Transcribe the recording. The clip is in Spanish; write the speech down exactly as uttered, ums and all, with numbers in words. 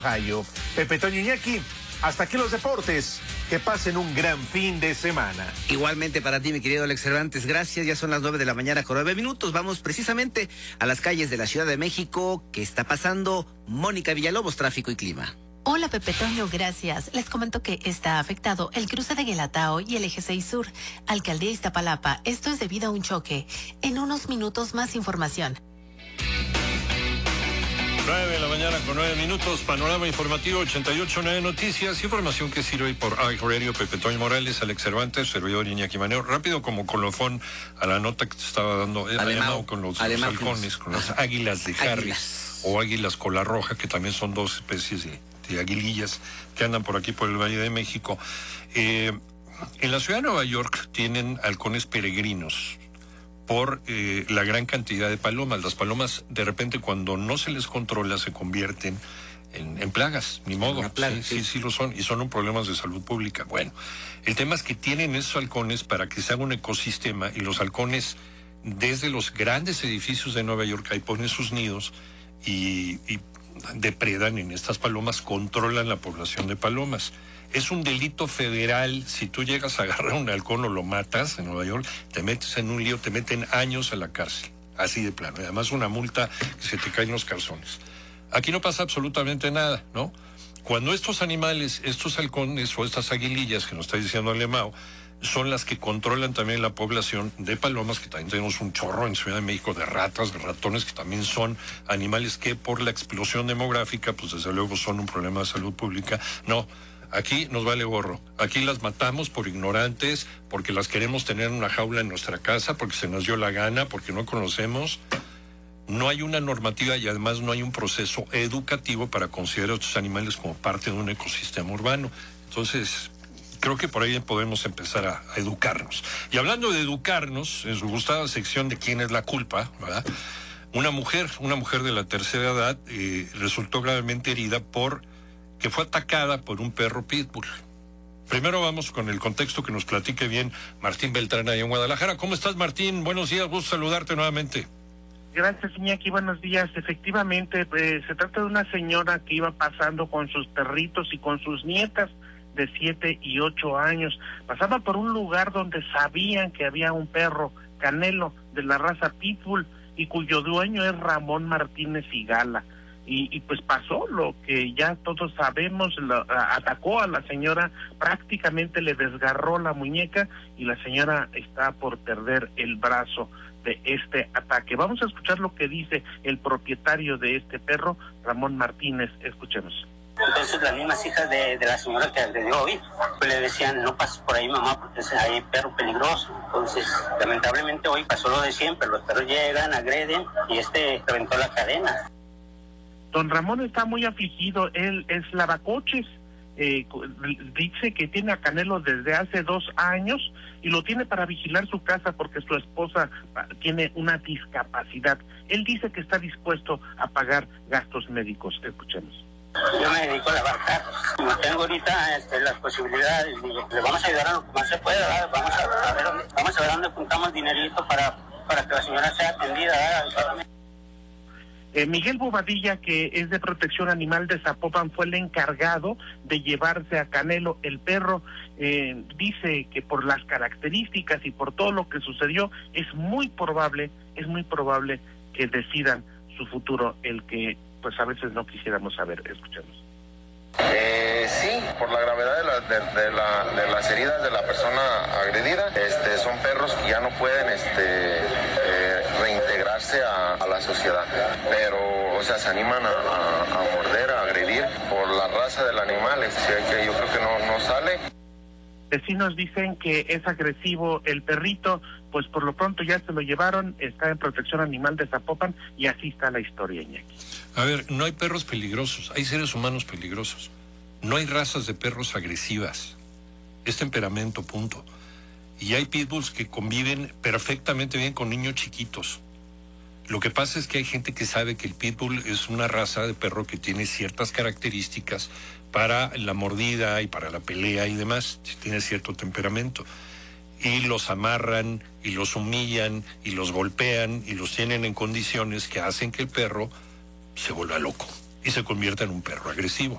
Ohio. Pepe Toño Iñaki, hasta aquí los deportes. Que pasen un gran fin de semana. Igualmente para ti, mi querido Alex Cervantes, gracias. Ya son las nueve de la mañana con nueve minutos. Vamos precisamente a las calles de la Ciudad de México. ¿Qué está pasando? Mónica Villalobos, tráfico y clima. Hola Pepe Toño, gracias. Les comento que está afectado el cruce de Guelatao y el eje seis Sur. Alcaldía Iztapalapa, esto es debido a un choque. En unos minutos más información. nueve de la mañana con nueve minutos, panorama informativo ochenta y ocho nueve Noticias, información que sirve hoy por iHeartRadio. Pepe Toño Morales, Alex Cervantes, servidor Iñaki Manero. Rápido como colofón a la nota que te estaba dando, eh, Alemão, con los, los halcones, con las águilas de Harris o águilas cola roja, que también son dos especies de, de aguilillas que andan por aquí por el Valle de México. Eh, en la ciudad de Nueva York tienen halcones peregrinos por eh, la gran cantidad de palomas. Las palomas, de repente, cuando no se les controla, se convierten en, en plagas, ni modo. Plaga, sí, sí, sí, sí lo son, y son un problema de salud pública. Bueno, el tema es que tienen esos halcones para que se haga un ecosistema, y los halcones, desde los grandes edificios de Nueva York, ahí ponen sus nidos y, y depredan en estas palomas, controlan la población de palomas. Es un delito federal. Si tú llegas a agarrar un halcón o lo matas en Nueva York, te metes en un lío, te meten años a la cárcel, así de plano. Y además una multa que se te caen los calzones. Aquí no pasa absolutamente nada, ¿no? Cuando estos animales, estos halcones o estas aguilillas que nos está diciendo Alemão, son las que controlan también la población de palomas, que también tenemos un chorro en Ciudad de México, de ratas, de ratones, que también son animales que por la explosión demográfica, pues desde luego son un problema de salud pública. No. Aquí nos vale gorro. Aquí las matamos por ignorantes, porque las queremos tener en una jaula en nuestra casa, porque se nos dio la gana, porque no conocemos. No hay una normativa y además no hay un proceso educativo para considerar a estos animales como parte de un ecosistema urbano. Entonces, creo que por ahí podemos empezar a, a educarnos. Y hablando de educarnos, en su gustada sección de quién es la culpa, ¿verdad? Una mujer, una mujer de la tercera edad, eh, resultó gravemente herida por que fue atacada por un perro pitbull. Primero vamos con el contexto que nos platique bien Martín Beltrán ahí en Guadalajara. ¿Cómo estás, Martín? Buenos días, gusto saludarte nuevamente. Gracias, Iñaki, buenos días. Efectivamente, eh, se trata de una señora que iba pasando con sus perritos y con sus nietas de siete y ocho años. Pasaba por un lugar donde sabían que había un perro, Canelo, de la raza pitbull, y cuyo dueño es Ramón Martínez Higala. Y, y pues pasó lo que ya todos sabemos, lo, a, atacó a la señora, prácticamente le desgarró la muñeca y la señora está por perder el brazo de este ataque. Vamos a escuchar lo que dice el propietario de este perro, Ramón Martínez. Escuchemos. Entonces las mismas hijas de, de la señora que agredió hoy, pues le decían, no pases por ahí, mamá, porque hay perro peligroso. Entonces, lamentablemente hoy pasó lo de siempre, los perros llegan, agreden y este reventó la cadena. Don Ramón está muy afligido, él es lavacoches, eh, dice que tiene a Canelo desde hace dos años y lo tiene para vigilar su casa porque su esposa tiene una discapacidad. Él dice que está dispuesto a pagar gastos médicos. Escuchemos. Yo me dedico a lavar carros. Como tengo ahorita este, las posibilidades, le vamos a ayudar a lo que más se pueda, ¿verdad? Vamos a, a ver dónde, vamos a ver dónde juntamos dinerito para, para que la señora sea atendida, ¿verdad? Eh, Miguel Bobadilla, que es de Protección Animal de Zapopan, fue el encargado de llevarse a Canelo. El perro eh, dice que por las características y por todo lo que sucedió, es muy probable, es muy probable que decidan su futuro, el que pues a veces no quisiéramos saber. Escuchemos. Eh, sí, por la gravedad de, la, de, de, la, de las heridas de la persona agredida, este, son perros que ya no pueden este, eh, reintegrarse a, a la sociedad, pero, o sea, se animan a, a, a morder, a agredir por la raza del animal, es decir, que yo creo que no, no sale. Vecinos dicen que es agresivo el perrito, pues por lo pronto ya se lo llevaron, está en Protección Animal de Zapopan y así está la historia, Iñaki. A ver, no hay perros peligrosos, hay seres humanos peligrosos. No hay razas de perros agresivas. Es temperamento, punto. Y hay pitbulls que conviven perfectamente bien con niños chiquitos. Lo que pasa es que hay gente que sabe que el pitbull es una raza de perro que tiene ciertas características para la mordida y para la pelea y demás, tiene cierto temperamento. Y los amarran, y los humillan, y los golpean, y los tienen en condiciones que hacen que el perro se vuelva loco. y se convierta en un perro agresivo.